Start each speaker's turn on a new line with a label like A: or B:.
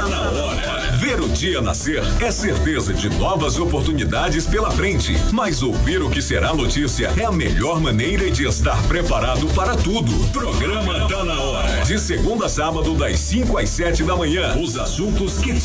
A: Tá na hora. Ver o dia nascer é certeza de novas oportunidades pela frente. Mas ouvir o que será notícia é a melhor maneira de estar preparado para tudo. Programa Tá na Hora. De segunda a sábado, das 5 às 7 da manhã. Os assuntos que